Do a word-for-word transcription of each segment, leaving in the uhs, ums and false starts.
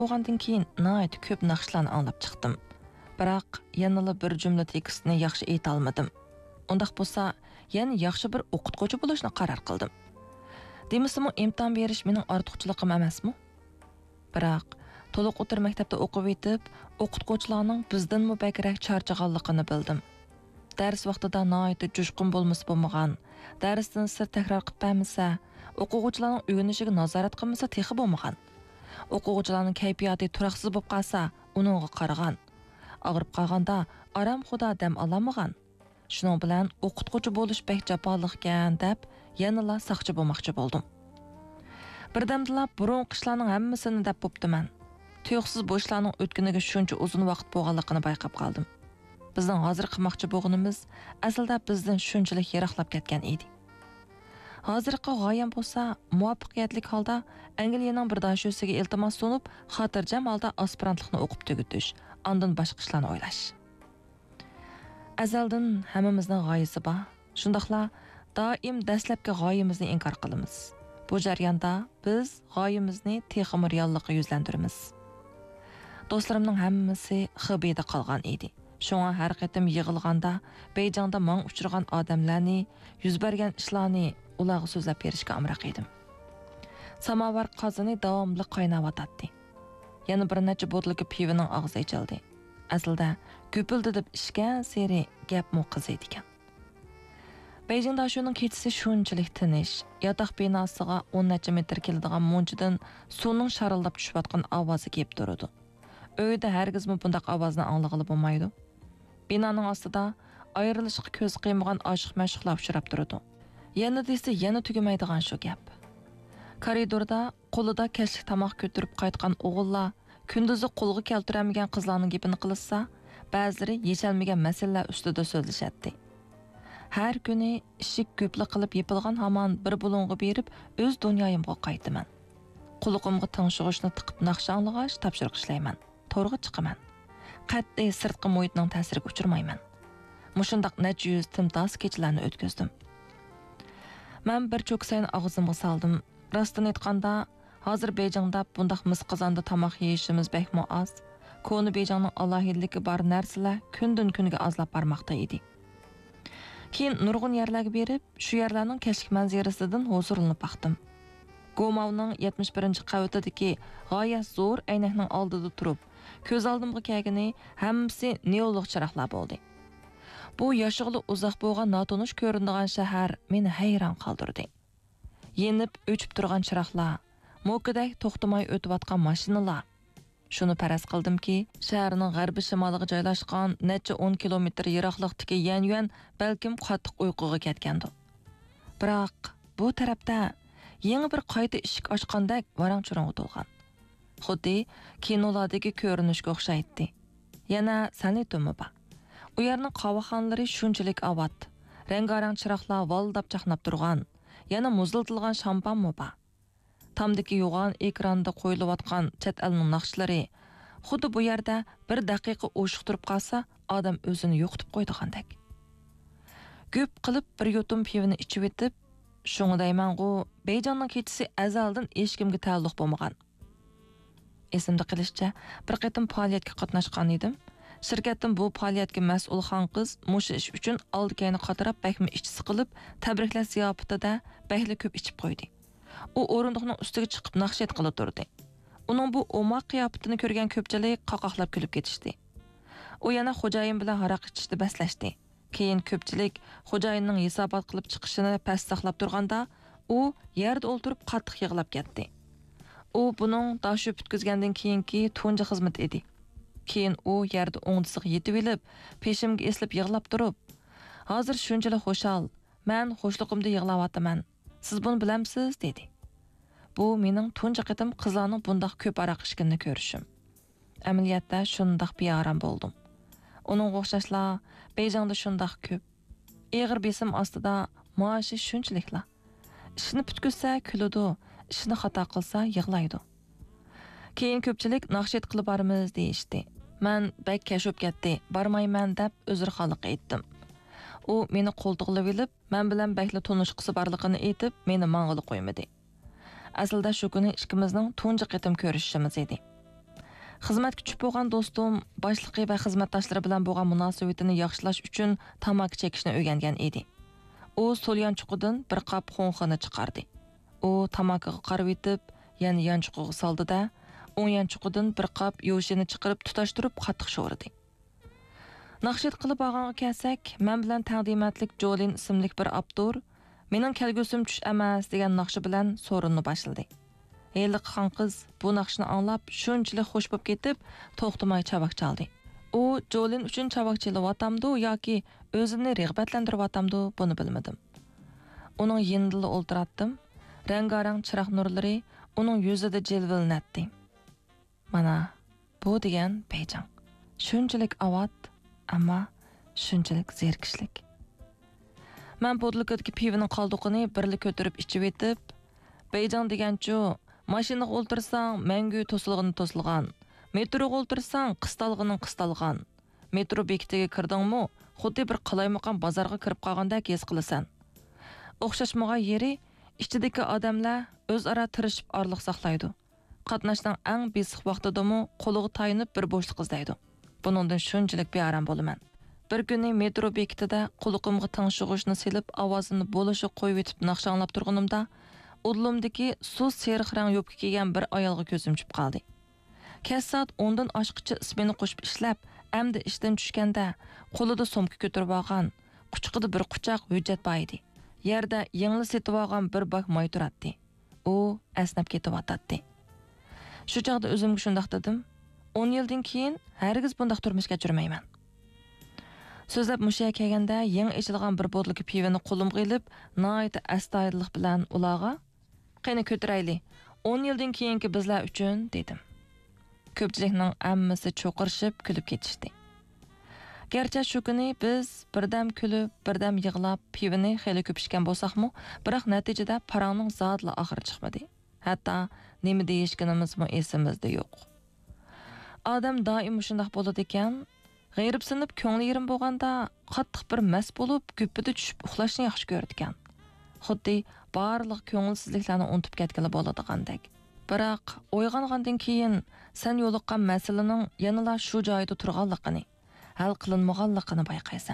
Oğandan keyin nəhayət köp naqşlarni anlab chiqdim. Biroq yanıla bir jumla tekstini yaxshi ayta olmadim. Undaq bo'lsa, yana yaxshi bir o'qituvchi bo'lishni qaror qildim. Demisimi imtihon berish mening ortiqchiligim emasmi? Biroq to'liq o'tir maktabda o'qib etib, o'qituvchilarning bizdan mubakrak charchaganligini bildim. Dars vaqtida nəhayət jo'shqin bo'lmasa bo'lmagan, darsdan sir takror qilib bermasa, o'quvchilarning o'rganishiga nazorat qilmasa texi bo'lmagan. O'quvchilarning kayfiyati turaqsiz bo'lib qolsa, uningga qaragan. Og'rib qolganda aram xudo dam olamagan. Shuning bilan o'qituvchi bo'lish bek jafoliqkan deb yanala saqchi bo'lmoqchi bo'ldim. Birdamdila burun qishlarning hammasini deb bo'ptiman. Tuyuqsiz bo'shlarning o'tganiga shuncha uzun vaqt bo'lganligini bayqab qoldim. Bizning hozir qilmoqchi bo'lganimiz aslida bizdan shunchalik yiroqlab ketgan edi. Hozirgi g'oyam bo'lsa, muvaffaqiyatli holda Angliyaning bir dashosiga iltimos sunib, xotirjam holda aspirantlikni o'qib tugutish, ondan boshqa ishlarni o'ylash. Azaldan hammamizning g'oyasi bor. Shundaqla doim dastlabki g'oyamizni inkor qilamiz. Bu jarayonda biz g'oyamizni texmi reallikka yuzlantiramiz. Do'stlarimning hammasi xibida qolgan edi. Şoňa har qatim yig'ilganda Beyjingda maň uchragan odamlarni, yuz bergan ishlarni ularga so'zlab berishga amroq edim. Samovar qozoni davomli qaynayotdi. Yana bir necha botligi pivining og'zi ochildi. Aslida ko'pildi deb ishgan seri gapmo qiz ekan. Beyjingda shuning kechisi shunchalik tinish, yotoq binosiga o'n necha metr keladigan munchidan suvning sharillab tushayotgan ovozi kelib turadi. Uyda hargizmi bundaq ovozni anglag'ili bo'lmaydi. Binoning ostida ayrilishga ko'z qiymagan oshiq mashhurlar uchrab turadi. Yana desa yana tugamaydigan shu gap. Koridorda qo'lida kashlik tomoq ko'tarib qaytgan o'g'illar kunduzi qo'lga keltiramagan qizlarning gapini qilsa, ba'zilari yechalmagan masalalar ustida so'zlashadi. Har kuni ishik ko'plik qilib yepilgan hamon bir bulunga berib o'z dunyoyimga qaytaman. Qulog'imga tingshig'ishni tiqib naqsha anglag'ash topshiriq ishlayman. To'g'ri chiqaman. Qat'iy sirtqi muhitning ta'siriga uchirmayman. Mushundaq necha yuz timtos kechalarni o'tkazdim. Men bir cho'ksayn og'zimga soldim. Rostini aytganda, hozir Beyjingda bundaq mis qozonda tomoq yeyishimiz bekmo oz. Koni Beyjingning alohidligi bor narsalar kundan kunga ozlab bormoqda edi. Keyin nurg'un yerlarga berib, shu yerlarning kashlik manzarasidan huzurlanib baqdim. Gomavning yetmish birinchi qavatidagi g'oyat zo'r aynakning oldida turib, ko'z oldimga kelgani hammasi neonlik chiroqlar bo'ldi. Bu yoshig'li uzoq bo'lgan notonish ko'rinadigan shahar meni hayron qoldirdi. Yenib o'chib turgan chiroqlar, mo'kidak to'xtamay o'tayotgan mashinalar. Shuni faraz qildimki, shaharning g'arbiy shimoliga joylashgan necha o'n kilometr yiroqlikdagi Yanyan balkim qattiq uyquga ketgandi. Biroq bu tarafda yangi bir qayta eshik ochgandek varang-churang o'tilgan. Xuddi kinolardagi ko'rinishga o'xshaydi. Yana sanitumi bor. U yerning qavaxonlari shunchalik avod. Rangarang chiroqlar valdab chaqnab turgan. Yana muzlatilgan shampanmi bor. Tamdagi yo'g'on ekranda qo'yilayotgan chet elning naqshlari xuddi bu yerda bir daqiqa o'shiq turib qolsa, odam o'zini yo'qotib qo'ydigandek. Ko'p qilib bir yutum pivini ichib etib, shunga deyman-ku, Beyjingning kechisi azaldan hech kimga ta'alluq bo'lmagan. Esimda qilishcha, bir qatim faoliyatga qatnashgan edim. Shirkatdan bu faoliyatga mas'ul xon qiz mush ish uchun oldi-kayni qatarab bakmi ishchisi qilib, tabriklash ziyofatida bakli ko'p ichib qo'ydi. U o'rindiqning ustiga chiqib naqshat qilib turdi. Uning bu omoq qiyofatini ko'rgan ko'pchilik qaqoqlab kulib ketishdi. U yana xo'jayin bilan haraq ichishni baslashdi. Keyin ko'pchilik xo'jayinning hisobot qilib chiqishini past saqlab turganda, u yerda o'ltirib qattiq yig'lab ketdi. U buning dashib bitkizgandan keyingi tunji xizmat edi. Keyin u yerda o'ngdisiga yetib elib, peshimga eslib yig'lab turib, "Hozir shunchalik xo'shal, men xo'shliqimda yig'layapman. Siz buni bilamsiz?" dedi. Bu mening tunji qitim qizlarning bundaq ko'p aroq ichganini ko'rishim. Amaliyotda shundaq bearam bo'ldim. Uning o'xshashlar Beyjingda shundaq ko'p. Eg'ir besim ostida maoshi shunchalikla. Ishni bitkizsa kuladi, ishni xato qilsa yig'laydi. Keyin ko'pchilik naqshat qilib boramiz deyishdi. Men bak kashib ketdi, bormayman deb uzrxonlik aytdim. U meni qo'ltiqlab olib, men bilan bakli tanishqisi borligini aytib, meni mang'ili qo'ymadi. Aslida shu kuni ikkimizning tunji qitim ko'rishimiz edi. Xizmatga tushib bo'lgan do'stim boshliqi va xizmatdoshlari bilan bo'lgan munosabatini yaxshilash uchun tamaki chekishni o'rgangan edi. U so'l yanchuqidan bir qop xo'nxini chiqardi. U tamakiga qarab etib, yana yanchuqiga soldi-da, o'ng yanchuqidan bir qop yo'shini chiqarib tutashtirib qattiq sho'ridi. Naqshat qilib olganga kelsak, men bilan taqdimatlik Jolin ismli bir abdur mening kelgusim tush emas degan naqshi bilan so'rinni boshladi. Eyliq xon qiz bu naqshni anglab shunchalik xush bo'lib ketib, to'xtamay chavaq chaldi. U Jolin uchun chavaq chalayotgamdi yoki o'zini rag'batlantiryotgamdi, buni bilmadim. Uning yendili o'ltiratdim. Rangarang chiroq nurlari uning yuzida jilvilnatdi. Mana bu degan Beyjang. Shunchalik avat, ammo shunchalik zerikishlik. Men podlikadagi pivining qoldiqini birli ko'tarib ichib etib, Beyjang deganchu mashinaga o'ltirsang, mangu to'silg'ini to'silgan. Metroga o'ltirsang, qistalg'ini qistalgan. Metro bekitiga kirdingmi, xuddi bir qalaymaqan bozorga kirib qolgandek his qilasan. O'xshashmagan yeri ichidagi odamlar o'zaro tirishib orliq saqlaydi. Qatnashning eng besiq vaqtidami qo'liga tayinib bir bo'shliq izlaydi. Buningdan shunchalik bearam bo'laman. Bir kuni metro bekitida quliqimga tingshug'ishni silib, ovozini bo'lishi qo'yib etib naqsh anglab turganimda, udlumdagi suv seriq rang yopka kiygan bir ayolga ko'zim tushib qoldi. Kassat ondan oshqicha ismini qo'shib ishlab, amdi ishdan tushganda qo'lida sumka ko'tarib olgan, quchqida bir quchoq hujjat bor edi. Yerda yengli setib olgan bir bak moy turardi. U asnab ketib o'tadi. Shu chaqda o'zimga shunday dedim, o'n yildan keyin hargiz bunday turmush kechirmayman. So'zlab mushaga kelganda yangi ichilgan bir bodlik pivini qo'limga ilib, nihoyat astoydillik bilan ularga "Qani ko'tirayli, o'n yildan keyingi bizlar uchun" dedim. Ko'pchilikning hammasi cho'qirishib kulib ketishdi. Gerçi shu kuni biz birdam kulib, birdam yig'lab pivini xeli ko'p ichgan bo'lsakmi, biroq natijada parangning zotli oxiri chiqmadi. Hatto nima deyishganimizmi esimizda yo'q. Odam doim shunday bo'ladi ekan. G'ayrib sinib ko'ngli yerim bo'lganda qattiq bir mas bo'lib, ko'pida tushib uxlashni yaxshi ko'radigan. Xuddi barliq ko'ngilsizliklarni unutib ketgili bo'ladigandek. Biroq o'ygangandan keyin sen yo'liqqan masalaning yanala shu joyda turganligini, hal qilinmaganligini bayqaysan.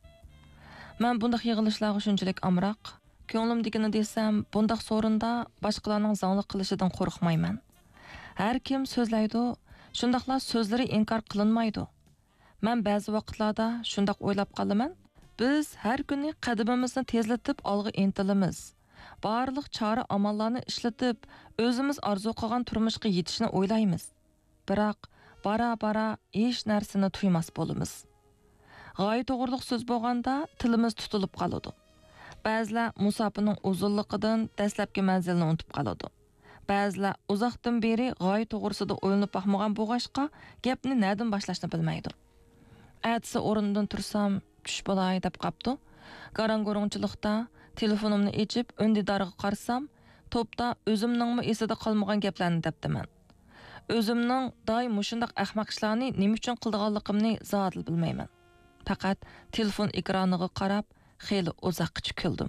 Men bunday yig'ilishlarga shunchalik amroq, ko'nglimdagini desam, bunday so'rinda boshqalarning zangli qilishidan qo'rqmayman. Har kim so'zlaydi, shundaqlar so'zlari inkor qilinmaydi. Men ba'zi vaqtlarda shundaq o'ylab qolaman. Biz har kuni qadamimizni tezlatib olg'a intilamiz. Barliq chora amallarni ishlatib, o'zimiz orzu qilgan turmushga yetishni o'ylaymiz. Biroq bara-bara hech narsani tuymas bo'lamiz. G'oya to'g'riliq so'z bo'lganda tilimiz tutilib qoladi. Ba'zilar musofining uzunligidan dastlabki manzilni unutib qoladi. Ba'zilar uzoqdan beri g'oya to'g'risida o'ylanib baxmagan bo'lg'ashqa gapni nerdan boshlashni bilmaydi. Atsi o'rindan tursam, tush bo'lay deb qapti. Qarang'urungchilikda telefonimni echib, o'ndidoriga qarsam, to'pda o'zimningmi esida qolmagan gaplarni debdiman. O'zimning doim shunday ahmoq ishlarni nima uchun qilganligimni zotli bilmayman. Faqat telefon ekraniga qarab, xeyli uzoqqa kuldim.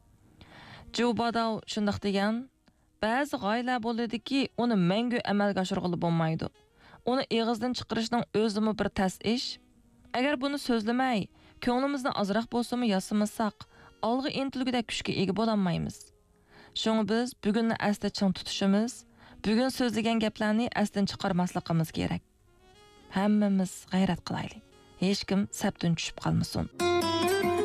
Joe Biden shunday degan, ba'zi g'oyalar bo'ladiki, uni mangu amalga oshirg'ili bo'lmaydi. Uni eg'izdan chiqarishning o'zimi bir tas ish. Agar buni so'zlamay, ko'nglimizni ozroq bo'lsa-mu yasamasak, olg'a intilgudek kuchga ega bo'lolmaymiz. Shunga biz bugunni asli ching tutishimiz, bugun so'zlagan gaplarni asdan chiqarmasligimiz kerak. Hammamiz g'ayrat qilaylik. Hech kim sapdan tushib qolmasin.